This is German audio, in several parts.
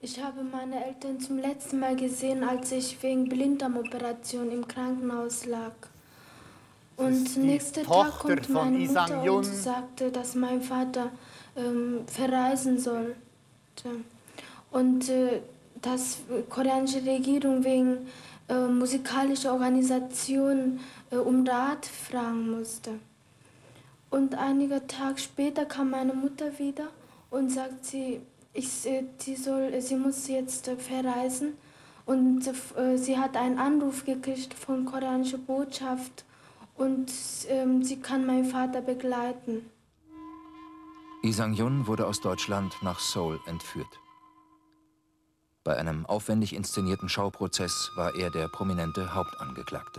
Ich habe meine Eltern zum letzten Mal gesehen, als ich wegen Blinddarmoperation im Krankenhaus lag. Und nächsten Tag Tochter kommt von meine Lee Mutter und Sang-yun. sagte, dass mein Vater verreisen sollte. Und dass koreanische Regierung wegen musikalischer Organisation um Rat fragen musste. Und einige Tage später kam meine Mutter wieder und sagt, sie muss jetzt verreisen. Und sie hat einen Anruf gekriegt von koreanischer Botschaft und sie kann meinen Vater begleiten. Lee Sang-yun wurde aus Deutschland nach Seoul entführt. Bei einem aufwendig inszenierten Schauprozess war er der prominente Hauptangeklagte.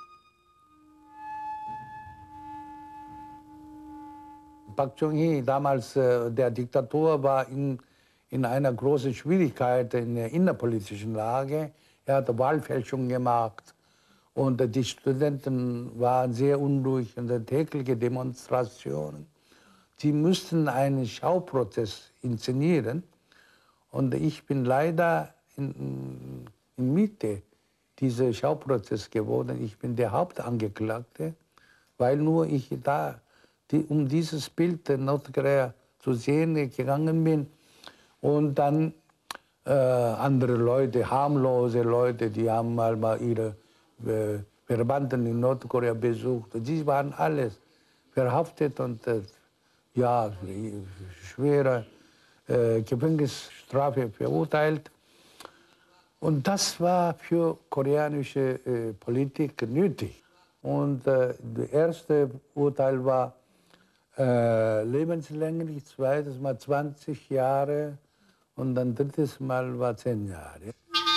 Park Chung-hee, damals der Diktator, war in einer großen Schwierigkeit in der innerpolitischen Lage. Er hat Wahlfälschung gemacht und die Studenten waren sehr unruhig und tägliche Demonstrationen. Sie mussten einen Schauprozess inszenieren und ich bin leider in Mitte dieses Schauprozess geworden. Ich bin der Hauptangeklagte, weil nur ich da um dieses Bild der Nordkorea zu sehen gegangen bin. Und dann andere Leute, harmlose Leute, die haben mal ihre Verwandten in Nordkorea besucht. Die waren alles verhaftet und ja, schwere Gefängnisstrafe verurteilt. Und das war für koreanische Politik nötig. Und das erste Urteil war lebenslänglich, zweites Mal 20 Jahre und dann drittes Mal war 10 Jahre.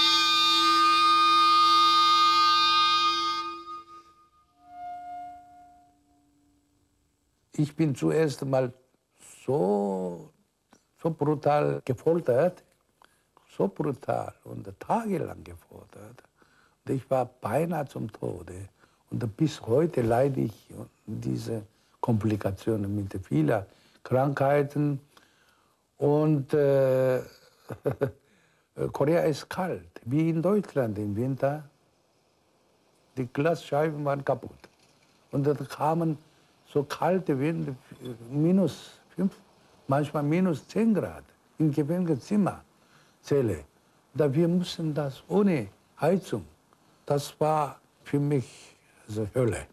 Ich bin zuerst mal so brutal gefoltert, so brutal und tagelang gefoltert. Und ich war beinahe zum Tode. Und bis heute leide ich diese Komplikationen mit vielen Krankheiten. Und Korea ist kalt, wie in Deutschland im Winter. Die Glasscheiben waren kaputt. Und da kamen so kalte Winde, -5, manchmal -10 Grad im Gefängniszimmer, Zelle. Wir mussten das ohne Heizung. Das war für mich also Hölle.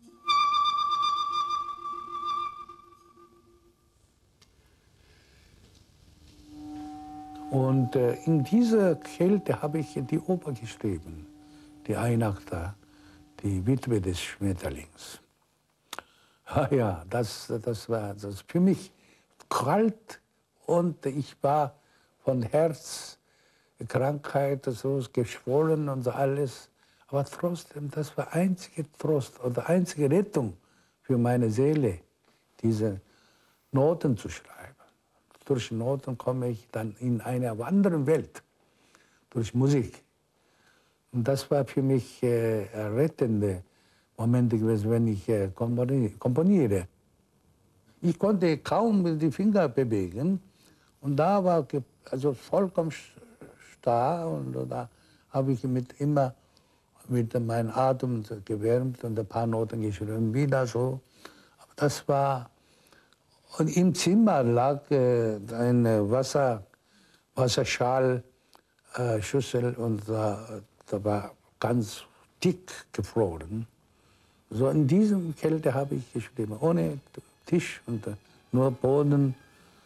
Und in dieser Kälte habe ich die Oper geschrieben, die Einachter, die Witwe des Schmetterlings. Ja, das war das für mich kalt und ich war von Herzkrankheit so geschwollen und alles. Aber trotzdem, das war einzige Trost oder einzige Rettung für meine Seele, diese Noten zu schreiben. Durch Noten komme ich dann in eine andere Welt, durch Musik. Und das war für mich rettende Momente gewesen, wenn ich komponiere. Ich konnte kaum die Finger bewegen und da war also vollkommen starr und da habe ich immer mit meinem Atem gewärmt und ein paar Noten geschrieben, wieder so. Aber das war, und im Zimmer lag eine Wasserschal-Schüssel und da war ganz dick gefroren. So in diesem Kälte habe ich geschrieben, ohne Tisch und nur Boden.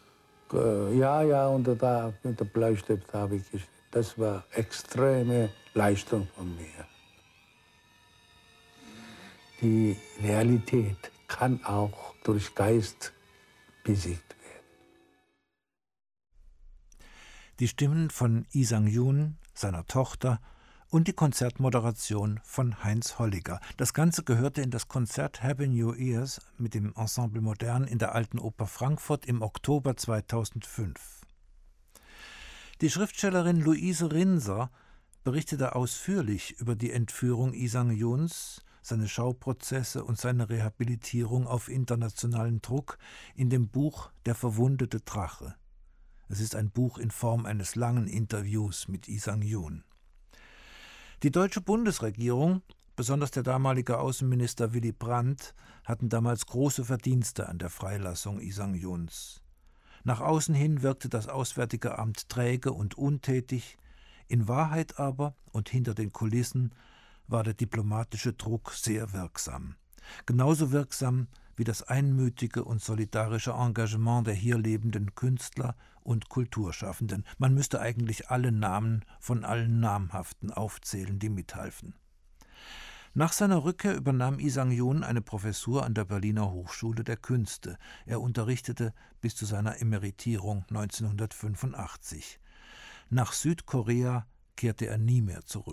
Und da mit dem Bleistift habe ich geschrieben. Das war extreme Leistung von mir. Die Realität kann auch durch Geist besiegt werden. Die Stimmen von Lee Sang-yun, seiner Tochter, und die Konzertmoderation von Heinz Holliger. Das Ganze gehörte in das Konzert Happy New Years mit dem Ensemble Modern in der Alten Oper Frankfurt im Oktober 2005. Die Schriftstellerin Luise Rinser berichtete ausführlich über die Entführung Lee Sang-yuns, seine Schauprozesse und seine Rehabilitierung auf internationalen Druck in dem Buch Der verwundete Drache. Es ist ein Buch in Form eines langen Interviews mit Lee Sang-yoon. Die deutsche Bundesregierung, besonders der damalige Außenminister Willy Brandt, hatten damals große Verdienste an der Freilassung Lee Sang-yoons. Nach außen hin wirkte das Auswärtige Amt träge und untätig, in Wahrheit aber und hinter den Kulissen war der diplomatische Druck sehr wirksam. Genauso wirksam wie das einmütige und solidarische Engagement der hier lebenden Künstler und Kulturschaffenden. Man müsste eigentlich alle Namen von allen Namhaften aufzählen, die mithalfen. Nach seiner Rückkehr übernahm Lee Sang-yoon eine Professur an der Berliner Hochschule der Künste. Er unterrichtete bis zu seiner Emeritierung 1985. Nach Südkorea kehrte er nie mehr zurück.